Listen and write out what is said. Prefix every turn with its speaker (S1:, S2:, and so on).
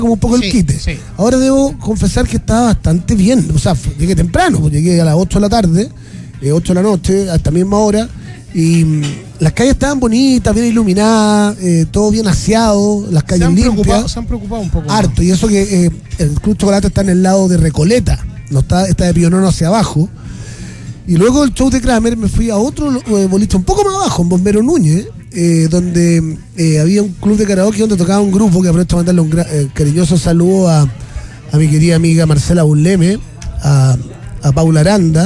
S1: como un poco el quite.
S2: Sí.
S1: Ahora debo confesar que estaba bastante bien. O sea, llegué temprano, pues llegué a las 8 de la tarde, 8 de la noche, a esta misma hora. Y las calles estaban bonitas, bien iluminadas, todo bien aseado, las calles limpias.
S2: Se han preocupado un poco.
S1: Harto. Y eso que el Club Chocolate está en el lado de Recoleta, no está de Pionono hacia abajo. Y luego del show de Kramer me fui a otro boliche un poco más abajo, en Bombero Núñez, donde había un club de karaoke donde tocaba un grupo, que aprovecho de mandarle un cariñoso saludo a mi querida amiga Marcela Bulleme, a Paula Aranda,